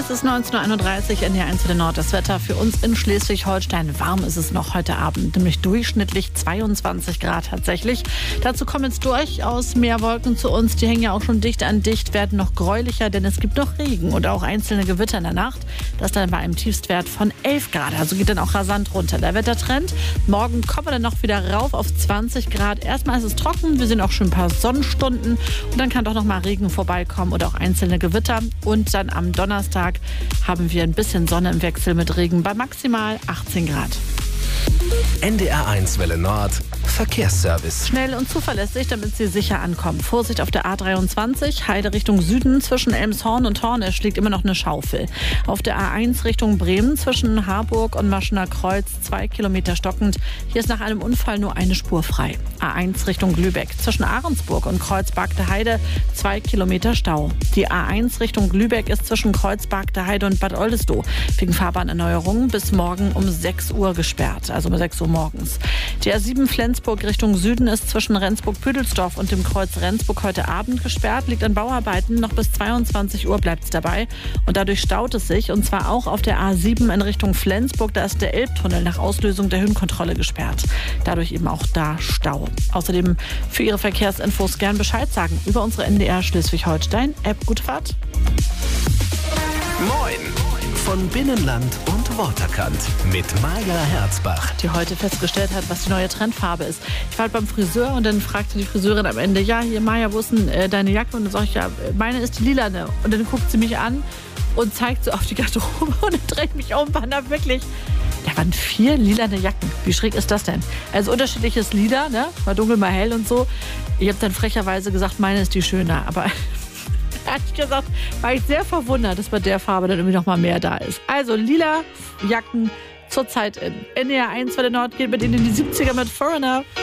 Es ist 19.31 Uhr, NDR 1 Welle Nord. Das Wetter für uns in Schleswig-Holstein. Warm ist es noch heute Abend, nämlich durchschnittlich 22 Grad tatsächlich. Dazu kommen jetzt durchaus mehr Wolken zu uns. Die hängen ja auch schon dicht an dicht, werden noch gräulicher, denn es gibt noch Regen und auch einzelne Gewitter in der Nacht. Das dann bei einem Tiefstwert von 11 Grad. Also geht dann auch rasant runter. Der Wettertrend. Morgen kommen wir dann noch wieder rauf auf 20 Grad. Erstmal ist es trocken. Wir sehen auch schon ein paar Sonnenstunden. Und dann kann doch noch mal Regen vorbeikommen oder auch einzelne Gewitter. Und dann am Donnerstag haben wir ein bisschen Sonne im Wechsel mit Regen bei maximal 18 Grad. NDR 1 Welle Nord Verkehrsservice. Schnell und zuverlässig, damit Sie sicher ankommen. Vorsicht auf der A23, Heide Richtung Süden. Zwischen Elmshorn und Hornisch liegt immer noch eine Schaufel. Auf der A1 Richtung Bremen zwischen Harburg und Maschener Kreuz 2 Kilometer stockend. Hier ist nach einem Unfall nur eine Spur frei. A1 Richtung Lübeck zwischen Ahrensburg und Kreuzberg der Heide 2 Kilometer Stau. Die A1 Richtung Lübeck ist zwischen Kreuzberg der Heide und Bad Oldesloe wegen Fahrbahnerneuerungen bis morgen um 6 Uhr gesperrt, also um 6 Uhr morgens. Die A7 Flensburg Richtung Süden ist zwischen Rendsburg-Püdelsdorf und dem Kreuz Rendsburg heute Abend gesperrt, liegt an Bauarbeiten. Noch bis 22 Uhr bleibt es dabei und dadurch staut es sich, und zwar auch auf der A7 in Richtung Flensburg. Da ist der Elbtunnel nach Auslösung der Höhenkontrolle gesperrt. Dadurch eben auch da Stau. Außerdem für Ihre Verkehrsinfos gern Bescheid sagen über unsere NDR Schleswig-Holstein-App. Gute Fahrt. Moin von Binnenland und Waterkant mit Maja Herzbach. Die heute festgestellt hat, was die neue Trendfarbe ist. Ich war halt beim Friseur und dann fragte die Friseurin am Ende, ja, hier Maja, wo ist denn deine Jacke? Und dann sage ich, ja, meine ist die lilane. Und dann guckt sie mich an und zeigt so auf die Garderobe und dann dreht mich um, waren da wirklich, da waren 4 lilane Jacken. Wie schräg ist das denn? Also unterschiedliches Lila, ne? Mal dunkel, mal hell und so. Ich habe dann frecherweise gesagt, meine ist die schöner, aber ehrlich gesagt war ich sehr verwundert, dass bei der Farbe dann irgendwie noch mal mehr da ist. Also lila Jacken zurzeit in NDR 1 Welle Nord geht mit Ihnen in die 70er mit Foreigner.